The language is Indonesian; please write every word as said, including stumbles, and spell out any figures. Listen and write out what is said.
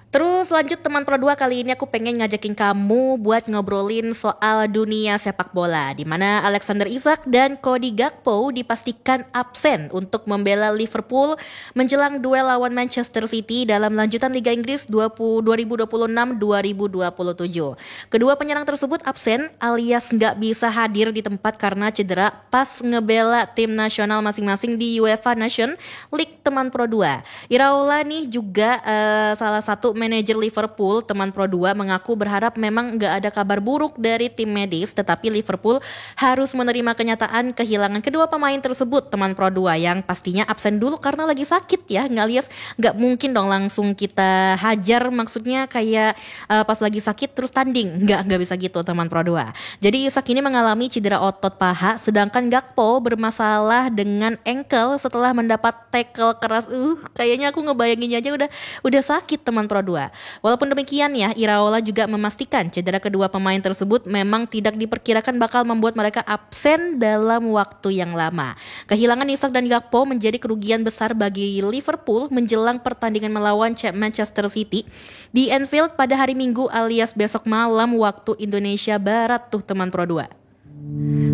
Terus lanjut teman Pro dua, kali ini aku pengen ngajakin kamu buat ngobrolin soal dunia sepak bola, di mana Alexander Isak dan Cody Gakpo dipastikan absen untuk membela Liverpool menjelang duel lawan Manchester City dalam lanjutan Liga Inggris dua ribu dua puluh enam dua ribu dua puluh tujuh. Kedua penyerang tersebut absen alias nggak bisa hadir di tempat karena cedera pas ngebela tim nasional masing-masing di UEFA Nation League teman Pro dua. Iraola nih juga uh, salah satu manajer Liverpool teman Pro dua mengaku berharap memang nggak ada kabar buruk dari tim medis, tetapi Liverpool harus menerima kenyataan kehilangan kedua pemain tersebut teman Pro dua yang pastinya absen dulu karena lagi sakit ya, nggak alias nggak mungkin dong langsung kita hajar, maksudnya kayak uh, pas lagi sakit terus tanding, nggak nggak bisa gitu teman Pro dua. Jadi Isak ini mengalami cedera otot paha, sedangkan Gakpo bermasalah dengan ankle setelah mendapat tackle keras. Uh, kayaknya aku ngebayanginnya aja udah udah sakit teman Pro dua. Walaupun demikian ya, Iraola juga memastikan cedera kedua pemain tersebut memang tidak diperkirakan bakal membuat mereka absen dalam waktu yang lama. Kehilangan Isak dan Gakpo menjadi kerugian besar bagi Liverpool menjelang pertandingan melawan Manchester City di Anfield pada hari Minggu alias besok malam waktu Indonesia Barat tuh teman Pro dua.